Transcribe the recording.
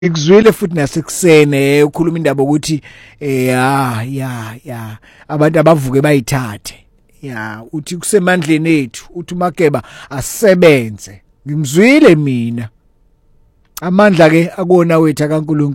Ikuzwile futhi nasekusene ukhuluma indaba ukuthi ya abantu abavuke bayithathe uthi kusemandleni ethu uthi uMageba asebenze ngimzwile mina amandla ke akona wethu akaNkulunkulu.